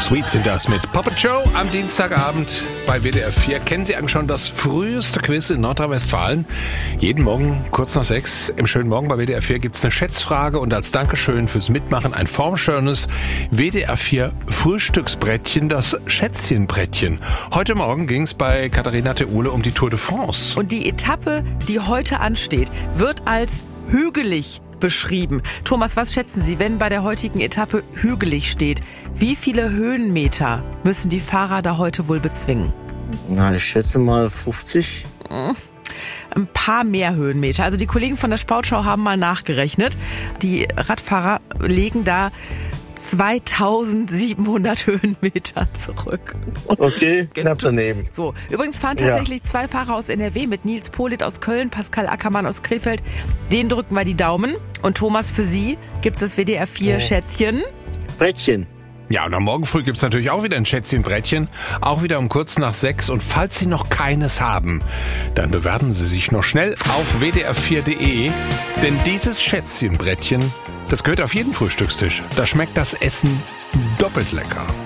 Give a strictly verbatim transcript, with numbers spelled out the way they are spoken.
Sweet sind das mit Puppet Show am Dienstagabend bei W D R vier. Kennen Sie eigentlich schon das früheste Quiz in Nordrhein-Westfalen? Jeden Morgen kurz nach sechs im schönen Morgen bei W D R vier gibt's eine Schätzfrage und als Dankeschön fürs Mitmachen ein formschönes W D R vier Frühstücksbrettchen, das Schätzchenbrettchen. Heute Morgen ging's bei Katharina Theule um die Tour de France. Und die Etappe, die heute ansteht, wird als hügelig beschrieben. Thomas, was schätzen Sie, wenn bei der heutigen Etappe hügelig steht? Wie viele Höhenmeter müssen die Fahrer da heute wohl bezwingen? Na, ich schätze mal fünfzig. Ein paar mehr Höhenmeter. Also die Kollegen von der Sportschau haben mal nachgerechnet. Die Radfahrer legen da zweitausendsiebenhundert Höhenmeter zurück. Okay, knapp daneben. So, übrigens fahren tatsächlich ja. zwei Fahrer aus N R W mit Nils Polit aus Köln, Pascal Ackermann aus Krefeld. Denen drücken wir die Daumen. Und Thomas, für Sie gibt's das W D R vier Schätzchen. Brettchen. Ja, und am Morgen früh gibt's natürlich auch wieder ein Schätzchenbrettchen, auch wieder um kurz nach sechs. Und falls Sie noch keines haben, dann bewerben Sie sich noch schnell auf w d r vier punkt d e, denn dieses Schätzchenbrettchen, das gehört auf jeden Frühstückstisch. Da schmeckt das Essen doppelt lecker.